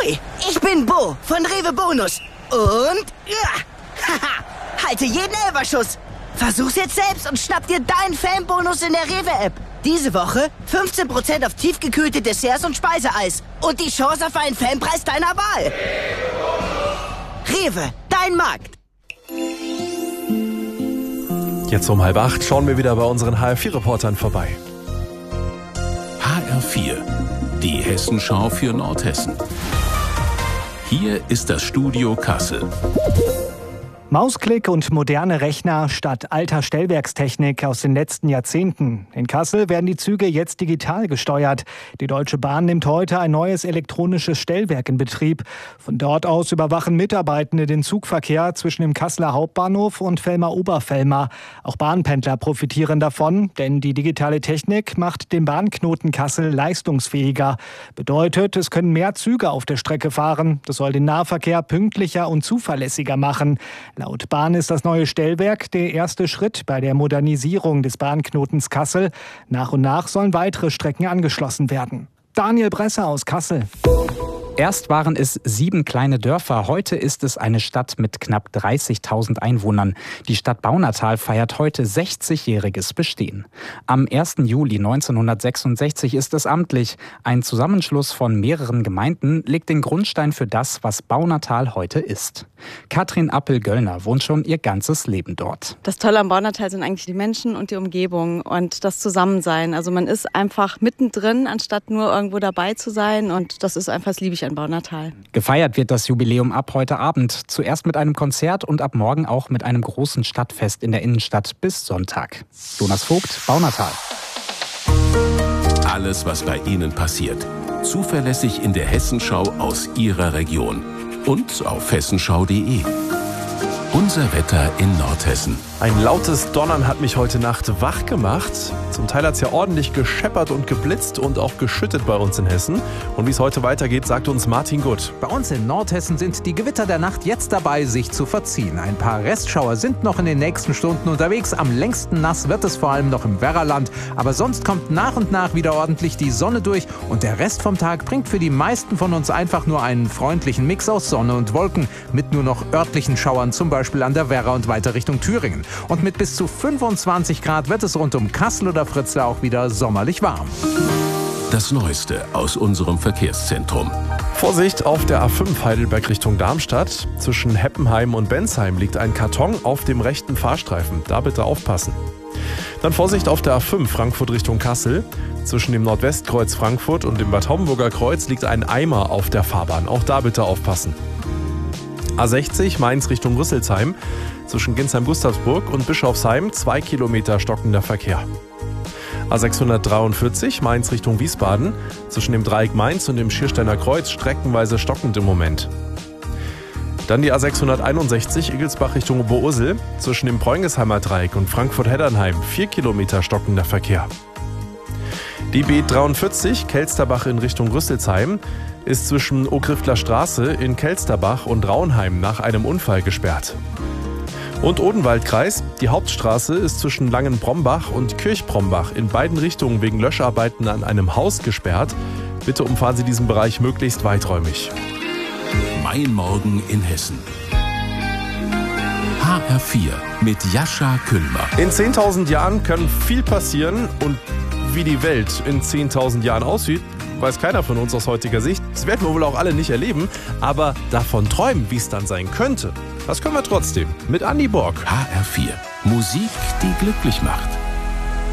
Hi, ich bin Bo von Rewe Bonus. Und halte jeden Elferschuss. Versuch's jetzt selbst und schnapp dir deinen Fanbonus in der Rewe-App. Diese Woche 15% auf tiefgekühlte Desserts und Speiseeis. Und die Chance auf einen Fanpreis deiner Wahl. Rewe, dein Markt. Jetzt um 7:30 schauen wir wieder bei unseren HR4-Reportern vorbei. HR4, die Hessenschau für Nordhessen. Hier ist das Studio Kassel. Mausklick und moderne Rechner statt alter Stellwerkstechnik aus den letzten Jahrzehnten. In Kassel werden die Züge jetzt digital gesteuert. Die Deutsche Bahn nimmt heute ein neues elektronisches Stellwerk in Betrieb. Von dort aus überwachen Mitarbeitende den Zugverkehr zwischen dem Kasseler Hauptbahnhof und Vellmar-Obervellmar. Auch Bahnpendler profitieren davon, denn die digitale Technik macht den Bahnknoten Kassel leistungsfähiger. Bedeutet, es können mehr Züge auf der Strecke fahren. Das soll den Nahverkehr pünktlicher und zuverlässiger machen. Laut Bahn ist das neue Stellwerk der erste Schritt bei der Modernisierung des Bahnknotens Kassel. Nach und nach sollen weitere Strecken angeschlossen werden. Daniel Bresser aus Kassel. Erst waren es 7 kleine Dörfer, heute ist es eine Stadt mit knapp 30.000 Einwohnern. Die Stadt Baunatal feiert heute 60-jähriges Bestehen. Am 1. Juli 1966 ist es amtlich. Ein Zusammenschluss von mehreren Gemeinden legt den Grundstein für das, was Baunatal heute ist. Katrin Appel-Göllner wohnt schon ihr ganzes Leben dort. Das Tolle am Baunatal sind eigentlich die Menschen und die Umgebung und das Zusammensein. Also man ist einfach mittendrin, anstatt nur irgendwo dabei zu sein, und das ist einfach, das liebe ich an Baunatal. Gefeiert wird das Jubiläum ab heute Abend. Zuerst mit einem Konzert und ab morgen auch mit einem großen Stadtfest in der Innenstadt bis Sonntag. Jonas Vogt, Baunatal. Alles, was bei Ihnen passiert. Zuverlässig in der Hessenschau aus Ihrer Region. Und auf hessenschau.de. Unser Wetter in Nordhessen. Ein lautes Donnern hat mich heute Nacht wach gemacht. Zum Teil hat es ja ordentlich gescheppert und geblitzt und auch geschüttet bei uns in Hessen. Und wie es heute weitergeht, sagt uns Martin Gutt. Bei uns in Nordhessen sind die Gewitter der Nacht jetzt dabei, sich zu verziehen. Ein paar Restschauer sind noch in den nächsten Stunden unterwegs. Am längsten nass wird es vor allem noch im Werraland. Aber sonst kommt nach und nach wieder ordentlich die Sonne durch. Und der Rest vom Tag bringt für die meisten von uns einfach nur einen freundlichen Mix aus Sonne und Wolken. Mit nur noch örtlichen Schauern, zum Beispiel an der Werra und weiter Richtung Thüringen. Und mit bis zu 25 Grad wird es rund um Kassel oder Fritzlar auch wieder sommerlich warm. Das Neueste aus unserem Verkehrszentrum. Vorsicht auf der A5 Heidelberg Richtung Darmstadt. Zwischen Heppenheim und Bensheim liegt ein Karton auf dem rechten Fahrstreifen. Da bitte aufpassen. Dann Vorsicht auf der A5 Frankfurt Richtung Kassel. Zwischen dem Nordwestkreuz Frankfurt und dem Bad Homburger Kreuz liegt ein Eimer auf der Fahrbahn. Auch da bitte aufpassen. A60 Mainz Richtung Rüsselsheim. Zwischen Ginsheim-Gustavsburg und Bischofsheim 2 Kilometer stockender Verkehr. A643 Mainz Richtung Wiesbaden. Zwischen dem Dreieck Mainz und dem Schiersteiner Kreuz streckenweise stockend im Moment. Dann die A661 Igelsbach Richtung Oberursel. Zwischen dem Preungesheimer Dreieck und Frankfurt-Heddernheim 4 Kilometer stockender Verkehr. Die B43 Kelsterbach in Richtung Rüsselsheim ist zwischen Ogriftler Straße in Kelsterbach und Raunheim nach einem Unfall gesperrt. Und Odenwaldkreis, die Hauptstraße ist zwischen Langenbrombach und Kirchbrombach in beiden Richtungen wegen Löscharbeiten an einem Haus gesperrt. Bitte umfahren Sie diesen Bereich möglichst weiträumig. Mein Morgen in Hessen. HR4 mit Jascha Kühlmer. In 10.000 Jahren kann viel passieren und wie die Welt in 10.000 Jahren aussieht, weiß keiner von uns aus heutiger Sicht. Das werden wir wohl auch alle nicht erleben, aber davon träumen, wie es dann sein könnte, das können wir trotzdem mit Andi Borg. HR4, Musik, die glücklich macht.